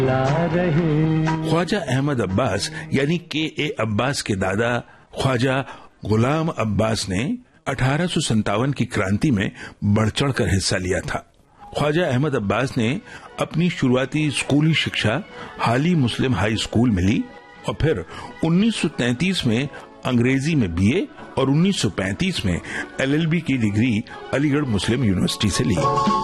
ख्वाजा अहमद अब्बास यानी के अब्बास के दादा ख्वाजा गुलाम अब्बास ने 1857 की क्रांति में बढ़ चढ़कर हिस्सा लिया था। ख्वाजा अहमद अब्बास ने अपनी शुरुआती स्कूली शिक्षा हाली मुस्लिम हाई स्कूल में ली और फिर 1933 में अंग्रेजी में बीए और 1935 में एलएलबी की डिग्री अलीगढ़ मुस्लिम यूनिवर्सिटी से ली।